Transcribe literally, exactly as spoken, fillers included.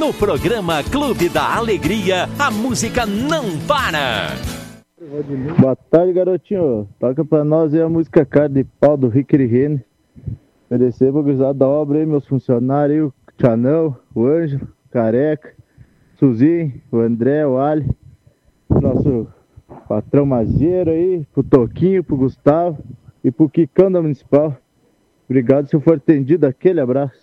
No programa Clube da Alegria, a música não para. Boa tarde, garotinho. Toca pra nós aí a música Cara de Pau do Rick Rene. Agradecer pro gurizada da obra aí, meus funcionários aí, o Tchanão, o Ângelo, o Careca, o Suzinho, o André, o Ali, o nosso patrão Mazieiro aí, pro Toquinho, pro Gustavo e pro Quicão da Municipal. Obrigado se eu for atendido, aquele abraço.